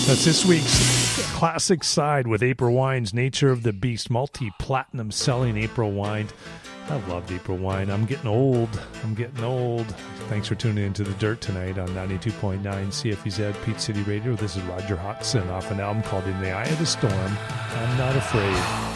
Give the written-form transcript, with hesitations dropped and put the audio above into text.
That's this week's classic side with April Wine's Nature of the Beast, multi-platinum selling April Wine. I loved April Wine. I'm getting old. Thanks for tuning into The Dirt tonight on 92.9 CFEZ Peach City Radio. This is Roger Hodgson off an album called In the Eye of the Storm, I'm Not Afraid.